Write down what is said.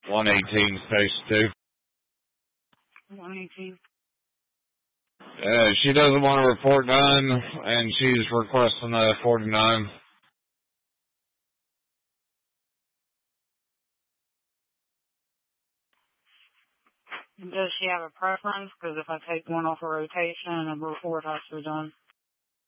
118 station 118. 2. She doesn't want to report none, and she's requesting a 49. Does she have a preference? Because if I take one off a rotation, a report has to be done.